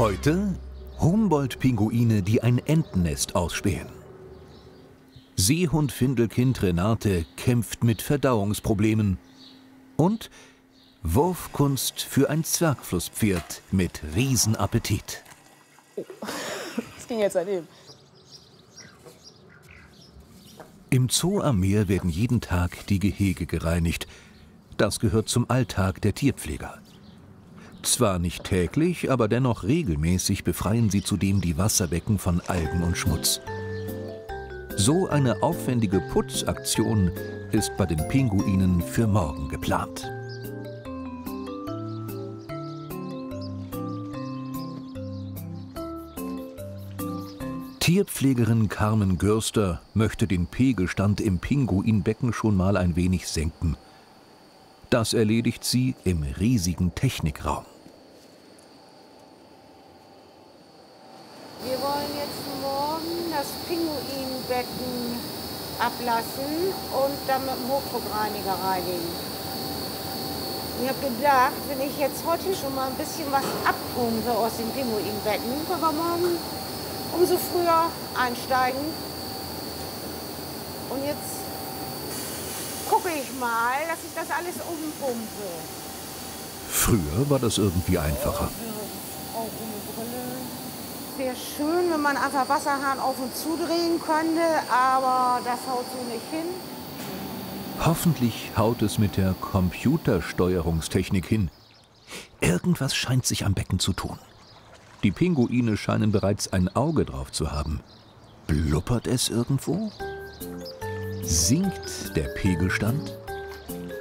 Heute Humboldt-Pinguine, die ein Entennest ausspähen. Seehund-Findelkind Renate kämpft mit Verdauungsproblemen. Und Wurfkunst für ein Zwergflusspferd mit Riesenappetit. Oh, das ging jetzt daneben. Im Zoo am Meer werden jeden Tag die Gehege gereinigt. Das gehört zum Alltag der Tierpfleger. Zwar nicht täglich, aber dennoch regelmäßig befreien sie zudem die Wasserbecken von Algen und Schmutz. So eine aufwendige Putzaktion ist bei den Pinguinen für morgen geplant. Tierpflegerin Carmen Görster möchte den Pegelstand im Pinguinbecken schon mal ein wenig senken. Das erledigt sie im riesigen Technikraum. Wir wollen jetzt morgen das Pinguinbecken ablassen und dann mit dem Hochdruckreiniger reinigen. Ich habe gedacht, wenn ich jetzt heute schon mal ein bisschen was abpumpe aus dem Pinguinbecken, können wir morgen umso früher einsteigen. Und jetzt gucke ich mal, dass ich das alles umpumpe. Früher war das irgendwie einfacher. Auch ohne Brille. Wäre schön, wenn man einfach Wasserhahn auf und zudrehen könnte, aber das haut so nicht hin. Hoffentlich haut es mit der Computersteuerungstechnik hin. Irgendwas scheint sich am Becken zu tun. Die Pinguine scheinen bereits ein Auge drauf zu haben. Blubbert es irgendwo? Sinkt der Pegelstand?